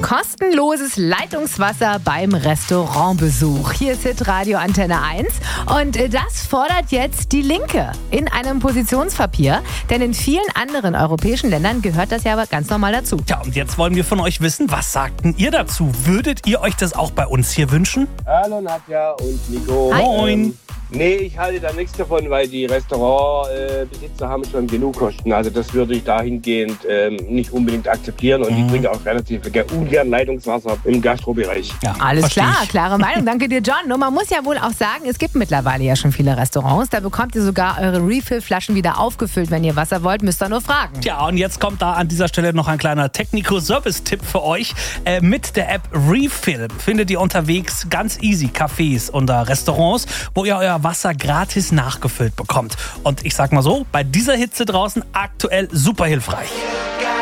Kostenloses Leitungswasser beim Restaurantbesuch. Hier ist Hitradio Antenne 1 und das fordert jetzt die Linke in einem Positionspapier, denn in vielen anderen europäischen Ländern gehört das ja aber ganz normal dazu. Ja, und jetzt wollen wir von euch wissen, was sagten ihr dazu? Würdet ihr euch das auch bei uns hier wünschen? Hallo Nadja und Nico. Moin. Nee, ich halte da nichts davon, weil die Restaurantbesitzer haben schon genug Kosten. Also das würde ich dahingehend nicht unbedingt akzeptieren und ich trinke auch relativ ungern Leitungswasser im Gastrobereich. Ja, alles klar, klare Meinung. Danke dir, John. Und man muss ja wohl auch sagen, es gibt mittlerweile ja schon viele Restaurants. Da bekommt ihr sogar eure Refill-Flaschen wieder aufgefüllt. Wenn ihr Wasser wollt, müsst ihr nur fragen. Ja, und jetzt kommt da an dieser Stelle noch ein kleiner Technico-Service-Tipp für euch. Mit der App Refill findet ihr unterwegs ganz easy Cafés und Restaurants, wo ihr euer Wasser gratis nachgefüllt bekommt. Und ich sag mal so, bei dieser Hitze draußen aktuell super hilfreich.